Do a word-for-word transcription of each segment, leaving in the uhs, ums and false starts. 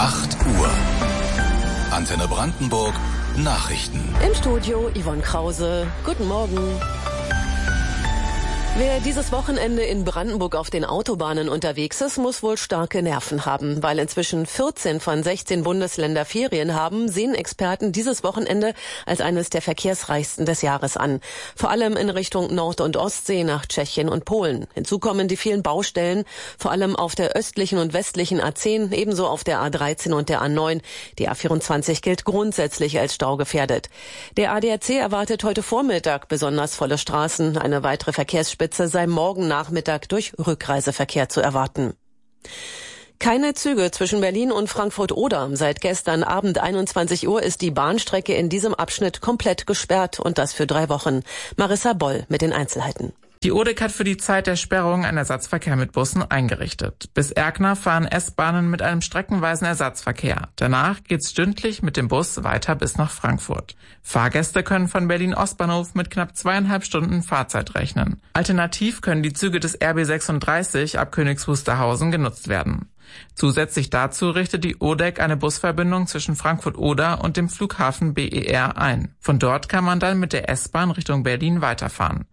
acht Uhr. Antenne Brandenburg Nachrichten. Im Studio Yvonne Krause. Guten Morgen. Wer dieses Wochenende in Brandenburg auf den Autobahnen unterwegs ist, muss wohl starke Nerven haben. Weil inzwischen vierzehn von sechzehn Bundesländer Ferien haben, sehen Experten dieses Wochenende als eines der verkehrsreichsten des Jahres an. Vor allem in Richtung Nord- und Ostsee nach Tschechien und Polen. Hinzu kommen die vielen Baustellen, vor allem auf der östlichen und westlichen A zehn, ebenso auf der A dreizehn und der A neun. Die A vierundzwanzig gilt grundsätzlich als staugefährdet. Der A D A C erwartet heute Vormittag besonders volle Straßen. Eine weitere Verkehrsspitze sei morgen Nachmittag durch Rückreiseverkehr zu erwarten. Keine Züge zwischen Berlin und Frankfurt-Oder. Seit gestern Abend einundzwanzig Uhr ist die Bahnstrecke in diesem Abschnitt komplett gesperrt und das für drei Wochen. Marissa Boll mit den Einzelheiten. Die O D E C hat für die Zeit der Sperrung einen Ersatzverkehr mit Bussen eingerichtet. Bis Erkner fahren S-Bahnen mit einem streckenweisen Ersatzverkehr. Danach geht's stündlich mit dem Bus weiter bis nach Frankfurt. Fahrgäste können von Berlin-Ostbahnhof mit knapp zweieinhalb Stunden Fahrzeit rechnen. Alternativ können die Züge des R B sechsunddreißig ab Königs Wusterhausen genutzt werden. Zusätzlich dazu richtet die O D E C eine Busverbindung zwischen Frankfurt-Oder und dem Flughafen B E R ein. Von dort kann man dann mit der S-Bahn Richtung Berlin weiterfahren.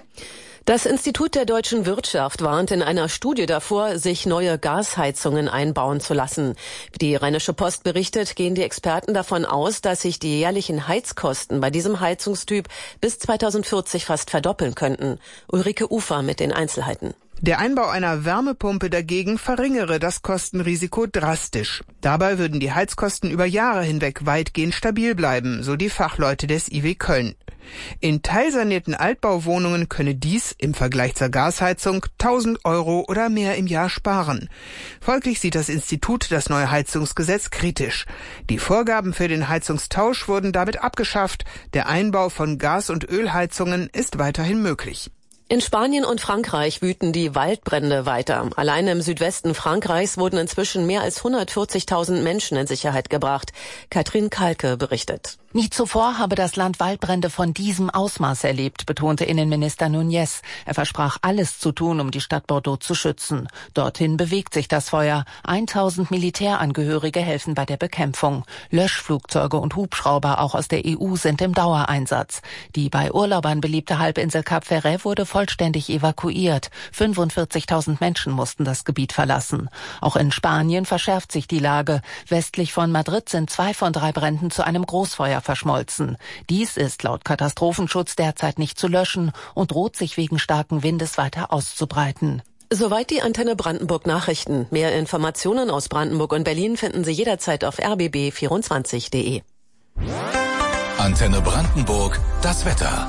Das Institut der deutschen Wirtschaft warnt in einer Studie davor, sich neue Gasheizungen einbauen zu lassen. Wie die Rheinische Post berichtet, gehen die Experten davon aus, dass sich die jährlichen Heizkosten bei diesem Heizungstyp bis zweitausendvierzig fast verdoppeln könnten. Ulrike Ufer mit den Einzelheiten. Der Einbau einer Wärmepumpe dagegen verringere das Kostenrisiko drastisch. Dabei würden die Heizkosten über Jahre hinweg weitgehend stabil bleiben, so die Fachleute des I W Köln. In teilsanierten Altbauwohnungen könne dies im Vergleich zur Gasheizung tausend Euro oder mehr im Jahr sparen. Folglich sieht das Institut das neue Heizungsgesetz kritisch. Die Vorgaben für den Heizungstausch wurden damit abgeschafft. Der Einbau von Gas- und Ölheizungen ist weiterhin möglich. In Spanien und Frankreich wüten die Waldbrände weiter. Allein im Südwesten Frankreichs wurden inzwischen mehr als hundertvierzigtausend Menschen in Sicherheit gebracht. Katrin Kalke berichtet. Nie zuvor habe das Land Waldbrände von diesem Ausmaß erlebt, betonte Innenminister Núñez. Er versprach, alles zu tun, um die Stadt Bordeaux zu schützen. Dorthin bewegt sich das Feuer. tausend Militärangehörige helfen bei der Bekämpfung. Löschflugzeuge und Hubschrauber, auch aus der E U, sind im Dauereinsatz. Die bei Urlaubern beliebte Halbinsel Cap Ferret wurde vollständig evakuiert. fünfundvierzigtausend Menschen mussten das Gebiet verlassen. Auch in Spanien verschärft sich die Lage. Westlich von Madrid sind zwei von drei Bränden zu einem Großfeuer verschmolzen. Dies ist laut Katastrophenschutz derzeit nicht zu löschen und droht sich wegen starken Windes weiter auszubreiten. Soweit die Antenne Brandenburg Nachrichten. Mehr Informationen aus Brandenburg und Berlin finden Sie jederzeit auf r b b vierundzwanzig punkt d e. Antenne Brandenburg, das Wetter.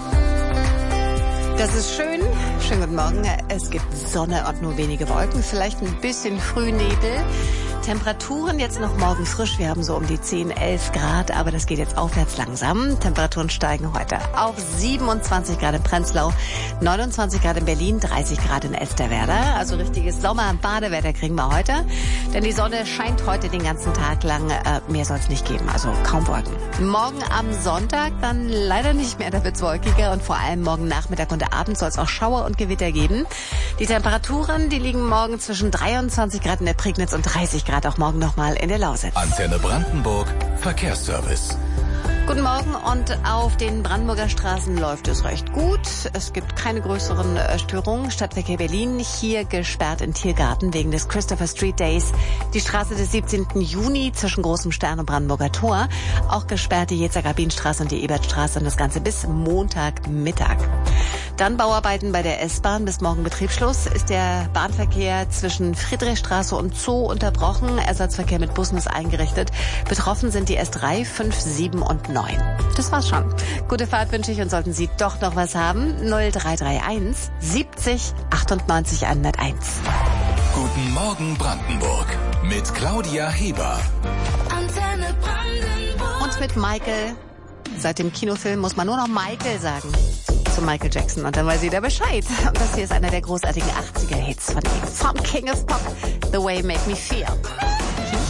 Das ist schön. Schönen guten Morgen. Es gibt Sonne und nur wenige Wolken, vielleicht ein bisschen Frühnebel. Temperaturen jetzt noch morgen frisch. Wir haben so um die zehn, elf Grad, aber das geht jetzt aufwärts langsam. Temperaturen steigen heute auf siebenundzwanzig Grad in Prenzlau, neunundzwanzig Grad in Berlin, dreißig Grad in Elsterwerda. Also richtiges Sommer-Badewetter kriegen wir heute. Denn die Sonne scheint heute den ganzen Tag lang. Äh, mehr soll es nicht geben, also kaum Wolken. Morgen am Sonntag dann leider nicht mehr, da wird's wolkiger. Und vor allem morgen Nachmittag und Abend soll es auch Schauer und Gewitter geben. Die Temperaturen, die liegen morgen zwischen dreiundzwanzig Grad in der Prignitz und dreißig Grad auch morgen nochmal in der Lausitz. Antenne Brandenburg, Verkehrsservice. Guten Morgen, und auf den Brandenburger Straßen läuft es recht gut. Es gibt keine größeren äh, Störungen. Stadtverkehr Berlin hier gesperrt in Tiergarten wegen des Christopher Street Days. Die Straße des siebzehnten Juni zwischen Großem Stern und Brandenburger Tor. Auch gesperrt die Jetzer-Gabin-Straße und die Ebertstraße, und das Ganze bis Montagmittag. Dann Bauarbeiten bei der S-Bahn. Bis morgen Betriebsschluss ist der Bahnverkehr zwischen Friedrichstraße und Zoo unterbrochen. Ersatzverkehr mit Bussen ist eingerichtet. Betroffen sind die S drei, fünf, sieben und neun. Das war's schon. Gute Fahrt wünsche ich, und sollten Sie doch noch was haben, null drei drei eins siebzig achtundneunzig hunderteins. Guten Morgen Brandenburg mit Claudia Heber. Antenne Brandenburg. Und mit Michael. Seit dem Kinofilm muss man nur noch Michael sagen. Zu Michael Jackson, und dann weiß jeder Bescheid. Und das hier ist einer der großartigen achtziger Hits von ihm. Vom King of Pop, The Way You Make Me Feel.